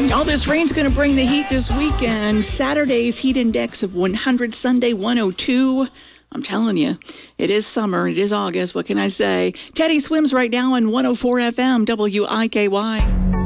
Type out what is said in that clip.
All this rain's going to bring the heat this weekend. Saturday's heat index of 100, Sunday 102. I'm telling you, it is summer. It is August. What can I say? Teddy swims right now on 104 FM WIKY.